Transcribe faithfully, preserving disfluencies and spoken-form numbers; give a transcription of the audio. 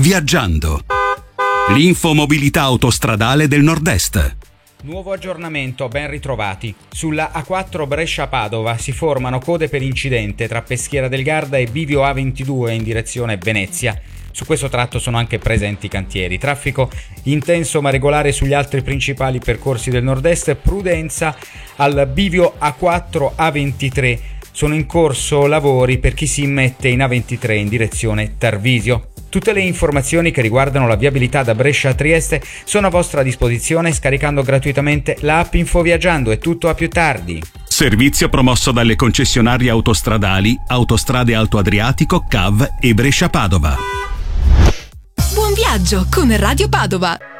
Viaggiando. L'infomobilità autostradale del Nord-Est. Nuovo aggiornamento, ben ritrovati. Sulla A quattro Brescia-Padova si formano code per incidente tra Peschiera del Garda e Bivio A ventidue in direzione Venezia. Su questo tratto sono anche presenti cantieri. Traffico intenso ma regolare sugli altri principali percorsi del Nord-Est. Prudenza al Bivio A quattro A ventitré. Sono in corso lavori per chi si immette in A ventitré in direzione Tarvisio. Tutte le informazioni che riguardano la viabilità da Brescia a Trieste sono a vostra disposizione scaricando gratuitamente l'app Infoviaggiando. È tutto, a più tardi. Servizio promosso dalle concessionarie autostradali Autostrade Alto Adriatico, C A V e Brescia Padova. Buon viaggio con Radio Padova.